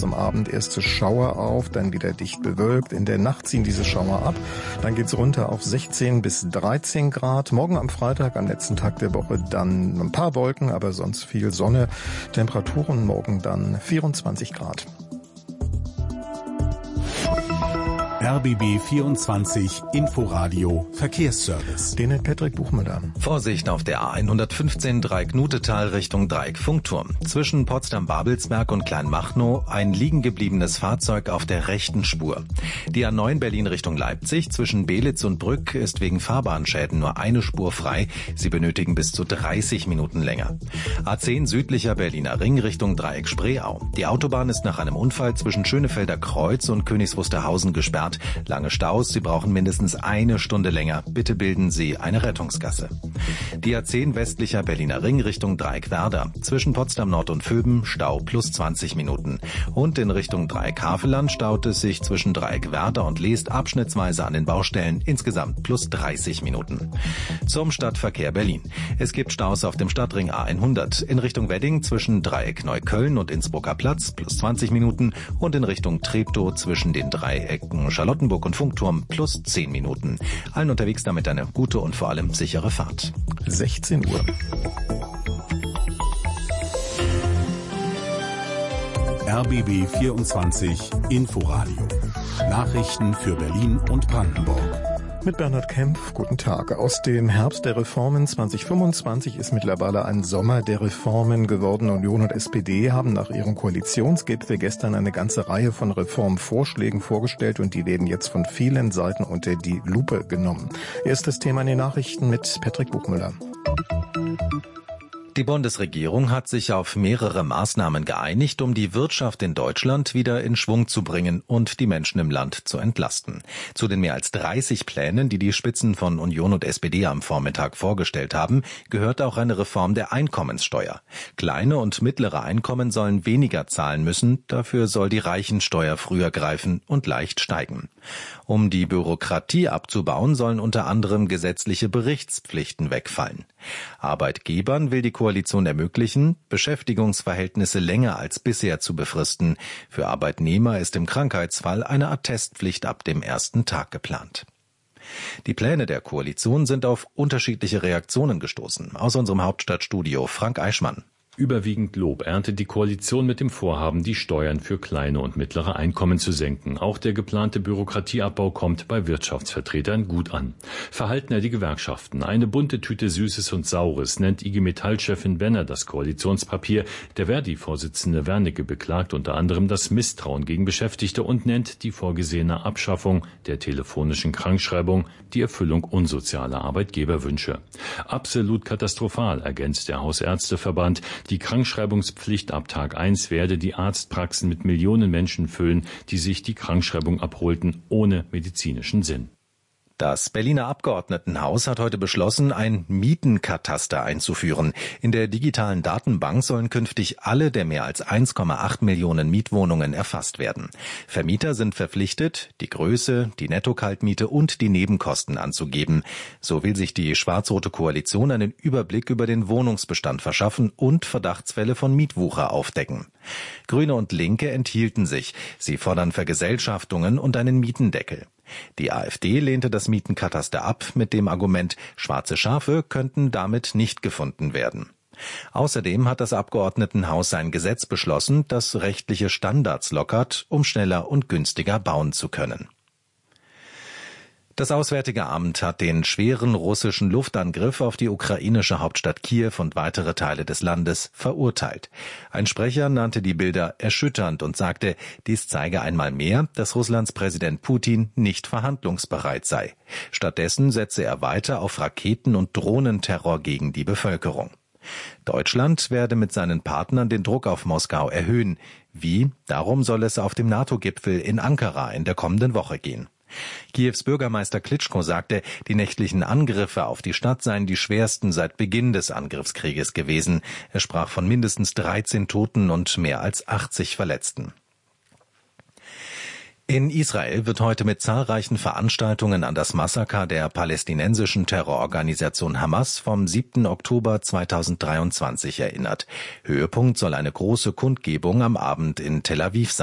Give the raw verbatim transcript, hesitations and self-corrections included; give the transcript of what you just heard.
am Abend erste Schauer auf, dann wieder dicht bewölkt. In der Nacht ziehen diese Schauer ab. Dann geht's runter auf sechzehn bis dreizehn Grad. Morgen am Freitag, am letzten Tag der Woche, dann ein paar Wolken, aber sonst viel Sonne. Temperaturen morgen dann vierundzwanzig Grad. R B B vierundzwanzig Inforadio Verkehrsservice. Den hat Patrick Buchmüller. Vorsicht auf der A hundertfünfzehn Dreieck-Nutetal Richtung Dreieck-Funkturm. Zwischen Potsdam-Babelsberg und Kleinmachnow ein liegen gebliebenes Fahrzeug auf der rechten Spur. Die A neun Berlin Richtung Leipzig zwischen Belitz und Brück ist wegen Fahrbahnschäden nur eine Spur frei. Sie benötigen bis zu dreißig Minuten länger. A zehn südlicher Berliner Ring Richtung Dreieck-Spreeau. Die Autobahn ist nach einem Unfall zwischen Schönefelder Kreuz und Königs Wusterhausen gesperrt. Lange Staus, Sie brauchen mindestens eine Stunde länger. Bitte bilden Sie eine Rettungsgasse. Die A zehn westlicher Berliner Ring Richtung Dreieck-Werder. Zwischen Potsdam Nord und Vöben Stau plus zwanzig Minuten. Und in Richtung Dreieck-Haveland staut es sich zwischen Dreieck-Werder und Leest abschnittsweise an den Baustellen. Insgesamt plus dreißig Minuten. Zum Stadtverkehr Berlin. Es gibt Staus auf dem Stadtring A hundert. In Richtung Wedding zwischen Dreieck-Neukölln und Innsbrucker Platz plus zwanzig Minuten. Und in Richtung Treptow zwischen den Dreiecken Charlottenburg und Funkturm plus zehn Minuten. Allen unterwegs damit eine gute und vor allem sichere Fahrt. sechzehn Uhr. R B B vierundzwanzig Inforadio. Nachrichten für Berlin und Brandenburg. Mit Bernhard Kempf, guten Tag. Aus dem Herbst der Reformen zwanzig fünfundzwanzig ist mittlerweile ein Sommer der Reformen geworden. Union und S P D haben nach ihrem Koalitionsgipfel gestern eine ganze Reihe von Reformvorschlägen vorgestellt und die werden jetzt von vielen Seiten unter die Lupe genommen. Erstes Thema in den Nachrichten mit Patrick Buchmüller. Die Bundesregierung hat sich auf mehrere Maßnahmen geeinigt, um die Wirtschaft in Deutschland wieder in Schwung zu bringen und die Menschen im Land zu entlasten. Zu den mehr als dreißig Plänen, die die Spitzen von Union und S P D am Vormittag vorgestellt haben, gehört auch eine Reform der Einkommenssteuer. Kleine und mittlere Einkommen sollen weniger zahlen müssen, dafür soll die Reichensteuer früher greifen und leicht steigen. Um die Bürokratie abzubauen, sollen unter anderem gesetzliche Berichtspflichten wegfallen. Arbeitgebern will die Koalition ermöglichen, Beschäftigungsverhältnisse länger als bisher zu befristen. Für Arbeitnehmer ist im Krankheitsfall eine Attestpflicht ab dem ersten Tag geplant. Die Pläne der Koalition sind auf unterschiedliche Reaktionen gestoßen. Aus unserem Hauptstadtstudio Frank Eichmann. Überwiegend Lob erntet die Koalition mit dem Vorhaben, die Steuern für kleine und mittlere Einkommen zu senken. Auch der geplante Bürokratieabbau kommt bei Wirtschaftsvertretern gut an. Verhalten die Gewerkschaften. Eine bunte Tüte Süßes und Saures nennt I G Metall-Chefin Benner das Koalitionspapier. Der Verdi-Vorsitzende Wernicke beklagt unter anderem das Misstrauen gegen Beschäftigte und nennt die vorgesehene Abschaffung der telefonischen Krankschreibung die Erfüllung unsozialer Arbeitgeberwünsche. Absolut katastrophal, ergänzt der Hausärzteverband. Die Krankschreibungspflicht ab Tag eins werde die Arztpraxen mit Millionen Menschen füllen, die sich die Krankschreibung abholten, ohne medizinischen Sinn. Das Berliner Abgeordnetenhaus hat heute beschlossen, ein Mietenkataster einzuführen. In der digitalen Datenbank sollen künftig alle der mehr als eins Komma acht Millionen Mietwohnungen erfasst werden. Vermieter sind verpflichtet, die Größe, die Netto-Kaltmiete und die Nebenkosten anzugeben. So will sich die schwarz-rote Koalition einen Überblick über den Wohnungsbestand verschaffen und Verdachtsfälle von Mietwucher aufdecken. Grüne und Linke enthielten sich. Sie fordern Vergesellschaftungen und einen Mietendeckel. Die AfD lehnte das Mietenkataster ab mit dem Argument, schwarze Schafe könnten damit nicht gefunden werden. Außerdem hat das Abgeordnetenhaus ein Gesetz beschlossen, das rechtliche Standards lockert, um schneller und günstiger bauen zu können. Das Auswärtige Amt hat den schweren russischen Luftangriff auf die ukrainische Hauptstadt Kiew und weitere Teile des Landes verurteilt. Ein Sprecher nannte die Bilder erschütternd und sagte, dies zeige einmal mehr, dass Russlands Präsident Putin nicht verhandlungsbereit sei. Stattdessen setze er weiter auf Raketen- und Drohnenterror gegen die Bevölkerung. Deutschland werde mit seinen Partnern den Druck auf Moskau erhöhen. Wie? Darum soll es auf dem NATO-Gipfel in Ankara in der kommenden Woche gehen. Kiews Bürgermeister Klitschko sagte, die nächtlichen Angriffe auf die Stadt seien die schwersten seit Beginn des Angriffskrieges gewesen. Er sprach von mindestens dreizehn Toten und mehr als achtzig Verletzten. In Israel wird heute mit zahlreichen Veranstaltungen an das Massaker der palästinensischen Terrororganisation Hamas vom siebten Oktober zweitausenddreiundzwanzig erinnert. Höhepunkt soll eine große Kundgebung am Abend in Tel Aviv sein.